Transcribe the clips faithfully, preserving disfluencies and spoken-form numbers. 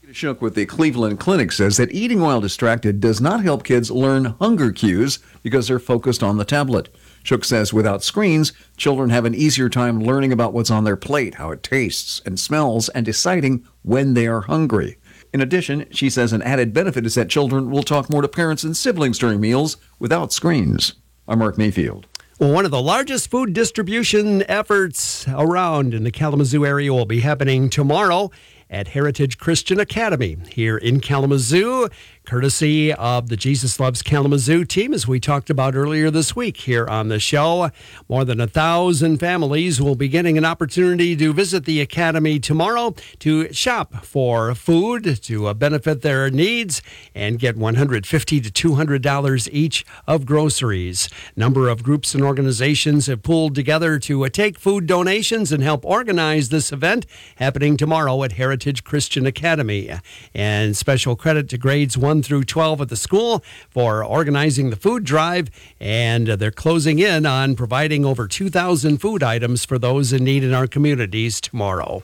Shook with the Cleveland Clinic says that eating while distracted does not help kids learn hunger cues because they're focused on the tablet. Shook says without screens, children have an easier time learning about what's on their plate, how it tastes and smells, and deciding when they are hungry. In addition, she says an added benefit is that children will talk more to parents and siblings during meals without screens. I'm Mark Mayfield. Well, one of the largest food distribution efforts around in the Kalamazoo area will be happening tomorrow at Heritage Christian Academy here in Kalamazoo, courtesy of the Jesus Loves Kalamazoo team, as we talked about earlier this week here on the show. More than a thousand families will be getting an opportunity to visit the academy tomorrow to shop for food to uh, benefit their needs and get one hundred fifty to two hundred dollars each of groceries. Number of groups and organizations have pulled together to uh, take food donations and help organize this event happening tomorrow at Heritage Christian Academy. And special credit to grades one through twelve at the school for organizing the food drive, and they're closing in on providing over two thousand food items for those in need in our communities tomorrow.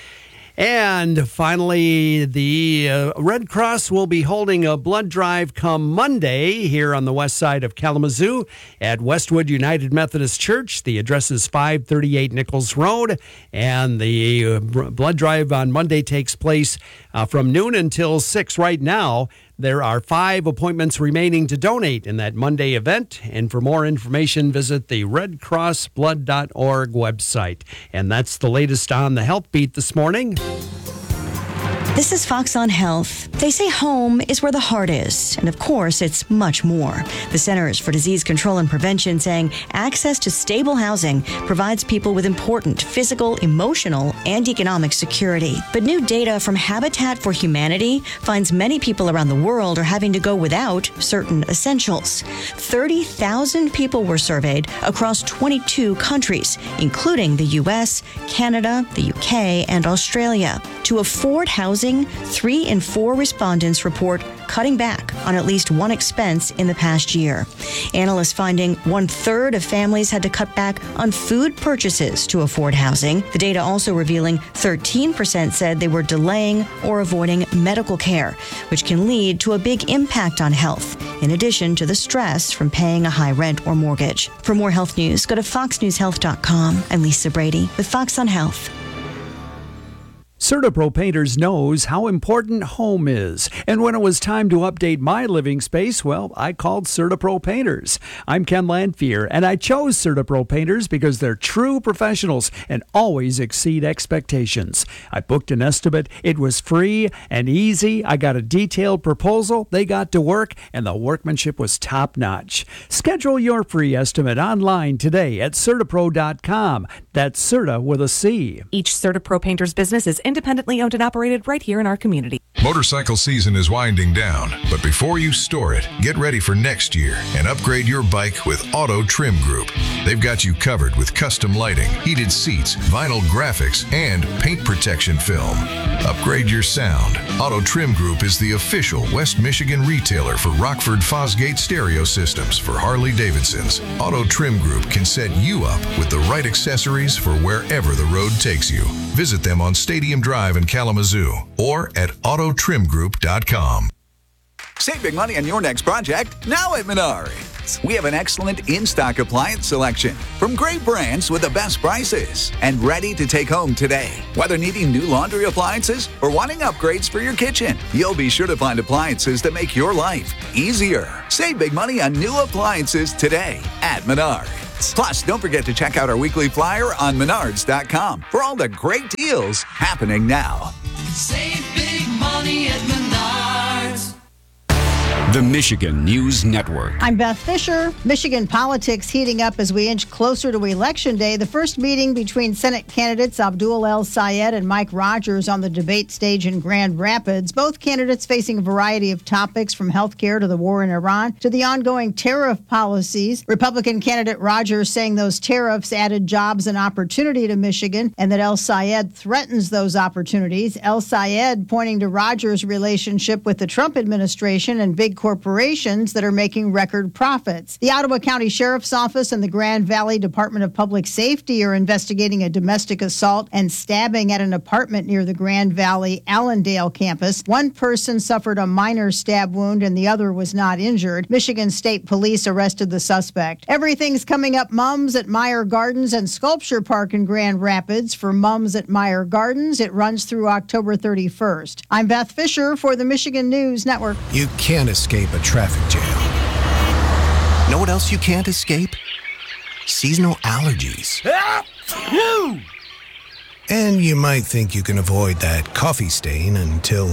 And finally, the uh, Red Cross will be holding a blood drive come Monday here on the west side of Kalamazoo at Westwood United Methodist Church. The address is five thirty-eight Nichols Road, and the uh, blood drive on Monday takes place uh, from noon until six. Right now, there are five appointments remaining to donate in that Monday event. And for more information, visit the red cross blood dot org website. And that's the latest on the Health Beat this morning. This is Fox on Health. They say home is where the heart is, and of course, it's much more. The Centers for Disease Control and Prevention saying access to stable housing provides people with important physical, emotional, and economic security. But new data from Habitat for Humanity finds many people around the world are having to go without certain essentials. thirty thousand people were surveyed across twenty-two countries, including the U S, Canada, the U K, and Australia. To afford housing, three in four respondents report cutting back on at least one expense in the past year. Analysts finding one-third of families had to cut back on food purchases to afford housing. The data also revealing thirteen percent said they were delaying or avoiding medical care, which can lead to a big impact on health, in addition to the stress from paying a high rent or mortgage. For more health news, go to fox news health dot com. I'm Lisa Brady with Fox on Health. CertaPro Painters knows how important home is. And when it was time to update my living space, well, I called CertaPro Painters. I'm Ken Landfear, and I chose CertaPro Painters because they're true professionals and always exceed expectations. I booked an estimate. It was free and easy. I got a detailed proposal. They got to work, and the workmanship was top-notch. Schedule your free estimate online today at CertaPro dot com. That's Certa with a C. Each CertaPro Painters business is independently owned and operated right here in our community. Motorcycle season is winding down, but before you store it, get ready for next year and upgrade your bike with Auto Trim Group. They've got you covered with custom lighting, heated seats, vinyl graphics, and paint protection film. Upgrade your sound. Auto Trim Group is the official West Michigan retailer for Rockford Fosgate stereo systems for Harley-Davidsons. Auto Trim Group can set you up with the right accessories for wherever the road takes you. Visit them on Stadium Drive in Kalamazoo or at auto trim group dot com. Save big money on your next project now at Menards. We have an excellent in-stock appliance selection from great brands with the best prices and ready to take home today. Whether needing new laundry appliances or wanting upgrades for your kitchen, you'll be sure to find appliances that make your life easier. Save big money on new appliances today at Menards. Plus, don't forget to check out our weekly flyer on menards dot com for all the great deals happening now. Save big money at Menards. The Michigan News Network. I'm Beth Fisher. Michigan politics heating up as we inch closer to Election Day. The first meeting between Senate candidates Abdul El-Sayed and Mike Rogers on the debate stage in Grand Rapids. Both candidates facing a variety of topics from health care to the war in Iran to the ongoing tariff policies. Republican candidate Rogers saying those tariffs added jobs and opportunity to Michigan and that El-Sayed threatens those opportunities. El-Sayed pointing to Rogers' relationship with the Trump administration and big corporations that are making record profits. The Ottawa County Sheriff's Office and the Grand Valley Department of Public Safety are investigating a domestic assault and stabbing at an apartment near the Grand Valley Allendale campus. One person suffered a minor stab wound and the other was not injured. Michigan State Police arrested the suspect. Everything's coming up Mums at Meyer Gardens and Sculpture Park in Grand Rapids. For Mums at Meyer Gardens, it runs through October thirty-first. I'm Beth Fisher for the Michigan News Network. You can't escape a traffic jam. Know what else you can't escape? Seasonal allergies. And you might think you can avoid that coffee stain until...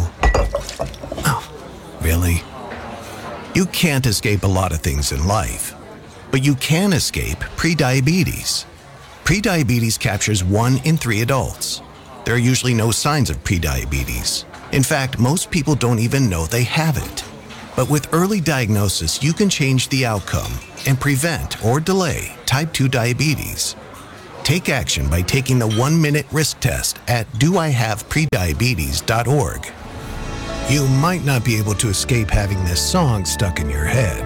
Oh, really? You can't escape a lot of things in life, but you can escape prediabetes. Prediabetes captures one in three adults. There are usually no signs of prediabetes. In fact, most people don't even know they have it. But with early diagnosis, you can change the outcome and prevent or delay type two diabetes. Take action by taking the one-minute risk test at do I have prediabetes dot org. You might not be able to escape having this song stuck in your head,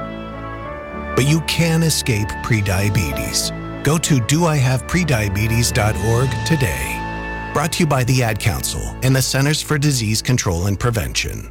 but you can escape prediabetes. Go to do I have prediabetes dot org today. Brought to you by the Ad Council and the Centers for Disease Control and Prevention.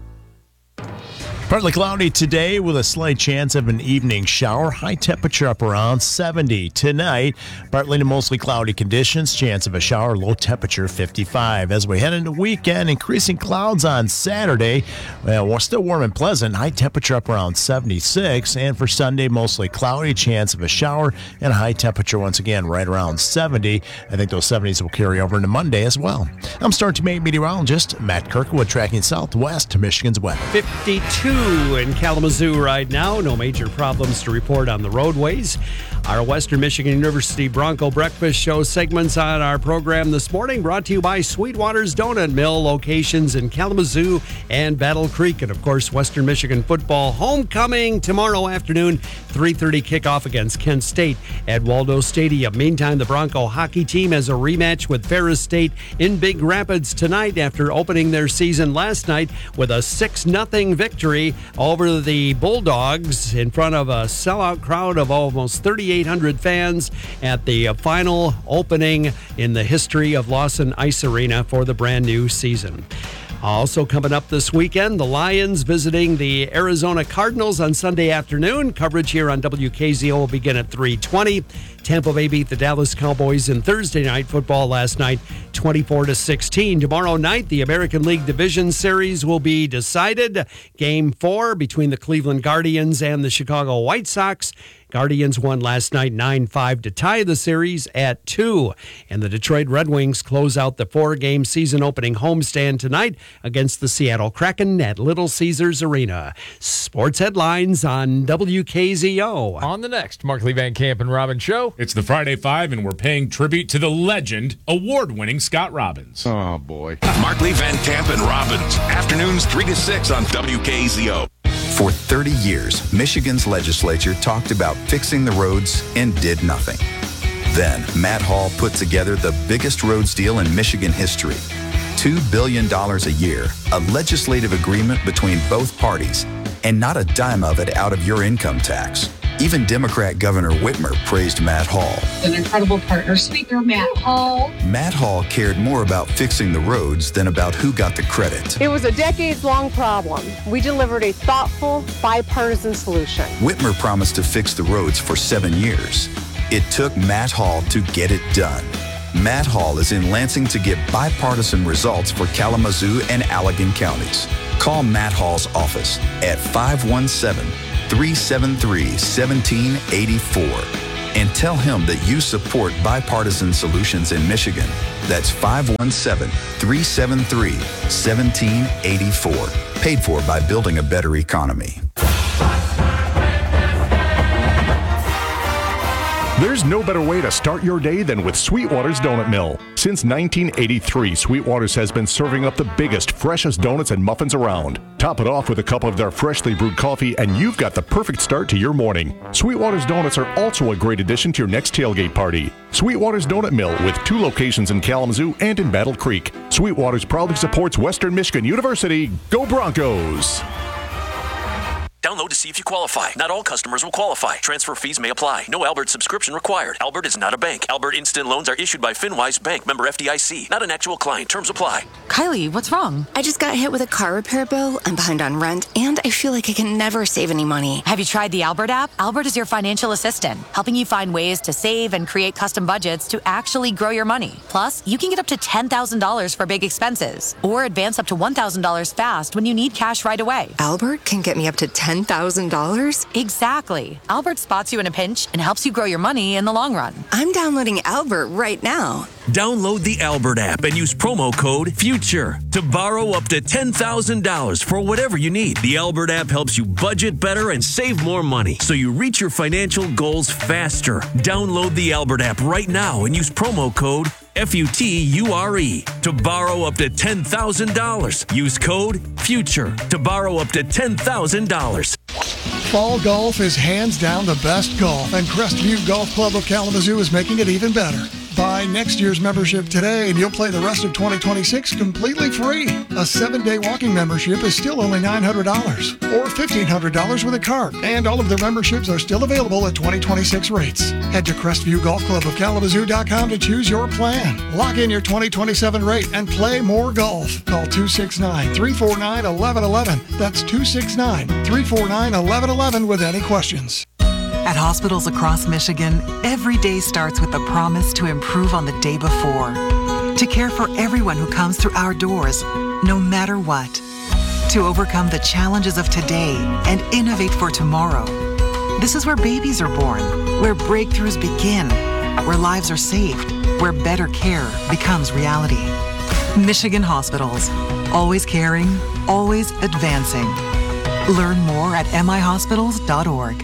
Partly cloudy today with a slight chance of an evening shower. High temperature up around seventy tonight. Partly to mostly cloudy conditions. Chance of a shower. Low temperature fifty-five. As we head into the weekend, increasing clouds on Saturday. Well, we're still warm and pleasant. High temperature up around seventy-six. And for Sunday, mostly cloudy. Chance of a shower and a high temperature once again right around seventy. I think those seventies will carry over into Monday as well. I'm Star two meteorologist Matt Kirkwood tracking southwest to Michigan's weather. fifty-two in Kalamazoo right now. No major problems to report on the roadways. Our Western Michigan University Bronco Breakfast Show segments on our program this morning brought to you by Sweetwater's Donut Mill, locations in Kalamazoo and Battle Creek. And, of course, Western Michigan football homecoming tomorrow afternoon, three thirty kickoff against Kent State at Waldo Stadium. Meantime, the Bronco hockey team has a rematch with Ferris State in Big Rapids tonight after opening their season last night with a six nothing victory over the Bulldogs in front of a sellout crowd of almost thirty-eight hundred fans at the final opening in the history of Lawson Ice Arena for the brand new season. Also coming up this weekend, the Lions visiting the Arizona Cardinals on Sunday afternoon. Coverage here on W K Z O will begin at three twenty. Tampa Bay beat the Dallas Cowboys in Thursday night football last night, twenty-four to sixteen. Tomorrow night, the American League Division Series will be decided. Game four between the Cleveland Guardians and the Chicago White Sox. Guardians won last night nine five to tie the series at two. And the Detroit Red Wings close out the four-game season-opening homestand tonight against the Seattle Kraken at Little Caesars Arena. Sports headlines on W K Z O. On the next Markley Van Camp and Robbins Show. It's the Friday Five, and we're paying tribute to the legend, award-winning Scott Robbins. Oh, boy. Markley Van Camp and Robbins. Afternoons three to six on W K Z O. For thirty years, Michigan's legislature talked about fixing the roads and did nothing. Then, Matt Hall put together the biggest roads deal in Michigan history. two billion dollars a year, a legislative agreement between both parties, and not a dime of it out of your income tax. Even Democrat Governor Whitmer praised Matt Hall. An incredible partner, Speaker Matt Hall. Matt Hall cared more about fixing the roads than about who got the credit. It was a decades-long problem. We delivered a thoughtful, bipartisan solution. Whitmer promised to fix the roads for seven years. It took Matt Hall to get it done. Matt Hall is in Lansing to get bipartisan results for Kalamazoo and Allegan counties. Call Matt Hall's office at five one seven, three seven three, one seven eight four and tell him that you support bipartisan solutions in Michigan. That's five one seven, three seven three, one seven eight four. Paid for by Building a Better Economy. There's no better way to start your day than with Sweetwater's Donut Mill. Since nineteen eighty-three, Sweetwater's has been serving up the biggest, freshest donuts and muffins around. Top it off with a cup of their freshly brewed coffee, and you've got the perfect start to your morning. Sweetwater's Donuts are also a great addition to your next tailgate party. Sweetwater's Donut Mill, with two locations in Kalamazoo and in Battle Creek. Sweetwater's proudly supports Western Michigan University. Go Broncos! Download to see if you qualify. Not all customers will qualify. Transfer fees may apply. No Albert subscription required. Albert is not a bank. Albert Instant Loans are issued by FinWise Bank, member F D I C. Not an actual client. Terms apply. Kylie, what's wrong? I just got hit with a car repair bill. I'm behind on rent, and I feel like I can never save any money. Have you tried the Albert app? Albert is your financial assistant, helping you find ways to save and create custom budgets to actually grow your money. Plus, you can get up to ten thousand dollars for big expenses, or advance up to one thousand dollars fast when you need cash right away. Albert can get me up to ten thousand dollars? Exactly. Albert spots you in a pinch and helps you grow your money in the long run. I'm downloading Albert right now. Download the Albert app and use promo code FUTURE to borrow up to ten thousand dollars for whatever you need. The Albert app helps you budget better and save more money so you reach your financial goals faster. Download the Albert app right now and use promo code F U T U R E to borrow up to ten thousand dollars. Use code FUTURE to borrow up to ten thousand dollars. Fall golf is hands down the best golf, and Crestview Golf Club of Kalamazoo is making it even better. Buy next year's membership today and you'll play the rest of twenty twenty-six completely free. A seven-day walking membership is still only nine hundred dollars or fifteen hundred dollars with a card, and all of their memberships are still available at twenty twenty-six rates. Head to Crestview Golf Club of Kalamazoo dot com to choose your plan. Lock in your twenty twenty-seven rate and play more golf. Call two six nine, three four nine, one one one one. That's two six nine, three four nine, one one one one with any questions. At hospitals across Michigan, every day starts with the promise to improve on the day before. To care for everyone who comes through our doors, no matter what. To overcome the challenges of today and innovate for tomorrow. This is where babies are born, where breakthroughs begin, where lives are saved, where better care becomes reality. Michigan Hospitals. Always caring, always advancing. Learn more at m i hospitals dot org.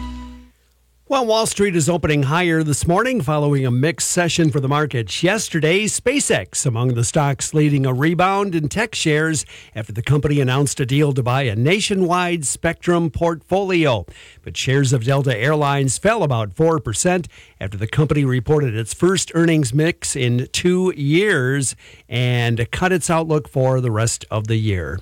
Well, Wall Street is opening higher this morning following a mixed session for the markets yesterday. SpaceX among the stocks leading a rebound in tech shares after the company announced a deal to buy a nationwide spectrum portfolio. But shares of Delta Airlines fell about four percent after the company reported its first earnings mix in two years and cut its outlook for the rest of the year.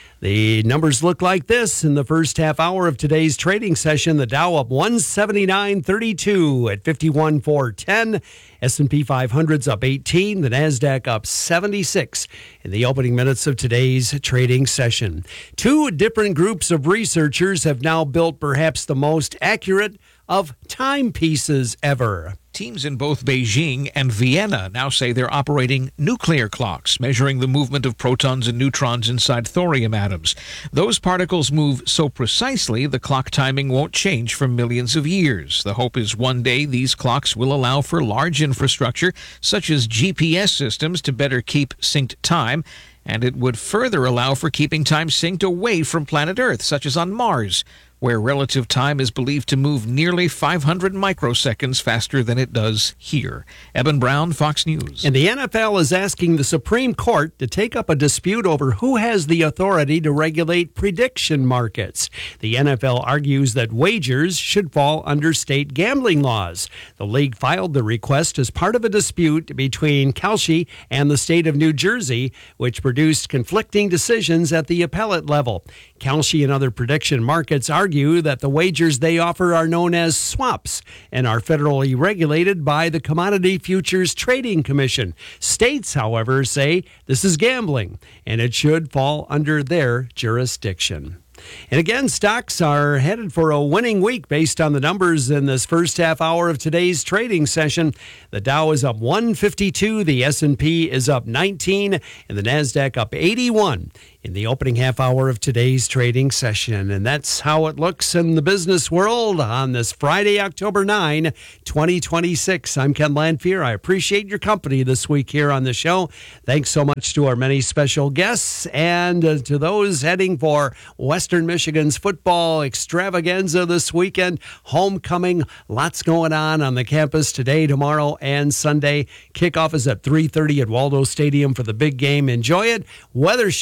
The numbers look like this in the first half hour of today's trading session. The Dow up one seventy-nine thirty-two at fifty-one four ten. S and P five hundred's up eighteen. The Nasdaq up seventy-six in the opening minutes of today's trading session. Two different groups of researchers have now built perhaps the most accurate of timepieces ever. Teams in both Beijing and Vienna now say they're operating nuclear clocks, measuring the movement of protons and neutrons inside thorium atoms. Those particles move so precisely, the clock timing won't change for millions of years. The hope is one day these clocks will allow for large infrastructure, such as G P S systems, to better keep synced time, and it would further allow for keeping time synced away from planet Earth, such as on Mars, where relative time is believed to move nearly five hundred microseconds faster than it does here. Eben Brown, Fox News. And the N F L is asking the Supreme Court to take up a dispute over who has the authority to regulate prediction markets. The N F L argues that wagers should fall under state gambling laws. The league filed the request as part of a dispute between Kalshi and the state of New Jersey, which produced conflicting decisions at the appellate level. Kalshi and other prediction markets argue that the wagers they offer are known as swaps and are federally regulated by the Commodity Futures Trading Commission. States, however, say this is gambling and it should fall under their jurisdiction. And again, stocks are headed for a winning week based on the numbers in this first half hour of today's trading session. The Dow is up one fifty-two, the S and P is up nineteen, and the Nasdaq up eighty-one in the opening half hour of today's trading session. And that's how it looks in the business world on this Friday, October ninth, twenty twenty-six. I'm Ken Lanfear. I appreciate your company this week here on the show. Thanks so much to our many special guests and uh, to those heading for Western Michigan's football extravaganza this weekend. Homecoming, lots going on on the campus today, tomorrow, and Sunday. Kickoff is at three thirty at Waldo Stadium for the big game. Enjoy it. Weather should be good.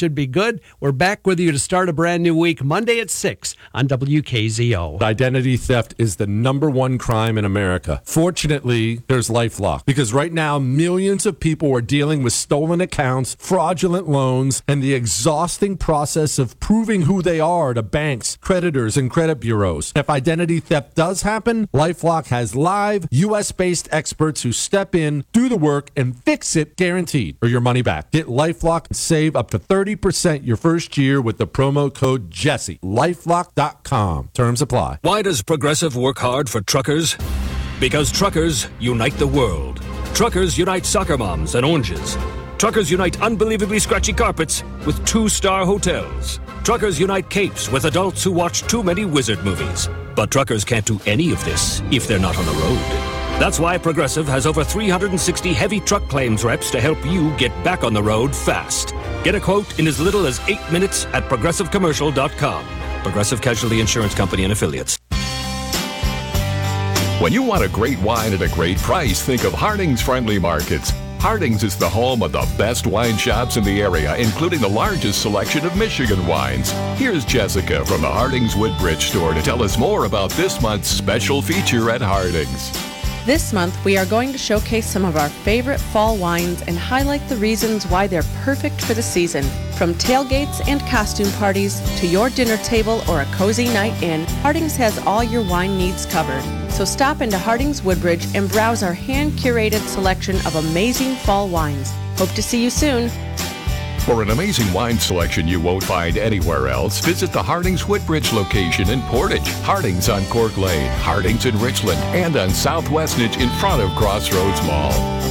good. We're back with you to start a brand new week, Monday at six on W K Z O. Identity theft is the number one crime in America. Fortunately, there's LifeLock, because right now, millions of people are dealing with stolen accounts, fraudulent loans, and the exhausting process of proving who they are to banks, creditors, and credit bureaus. If identity theft does happen, LifeLock has live, U S-based experts who step in, do the work, and fix it guaranteed, or your money back. Get LifeLock and save up to thirty percent your first year with the promo code Jesse. LifeLock dot com. Terms apply. Why does Progressive work hard for truckers? Because truckers unite the world. Truckers unite soccer moms and oranges. Truckers unite unbelievably scratchy carpets with two-star hotels. Truckers unite capes with adults who watch too many wizard movies. But truckers can't do any of this if they're not on the road. That's why Progressive has over three hundred sixty heavy truck claims reps to help you get back on the road fast. Get a quote in as little as eight minutes at progressive commercial dot com. Progressive Casualty Insurance Company and Affiliates. When you want a great wine at a great price, think of Harding's Friendly Markets. Harding's is the home of the best wine shops in the area, including the largest selection of Michigan wines. Here's Jessica from the Harding's Woodbridge store to tell us more about this month's special feature at Harding's. This month, we are going to showcase some of our favorite fall wines and highlight the reasons why they're perfect for the season. From tailgates and costume parties to your dinner table or a cozy night in, Harding's has all your wine needs covered. So stop into Harding's Woodbridge and browse our hand-curated selection of amazing fall wines. Hope to see you soon. For an amazing wine selection you won't find anywhere else, visit the Harding's Woodbridge location in Portage, Harding's on Cork Lane, Harding's in Richland, and on South Westnedge in front of Crossroads Mall.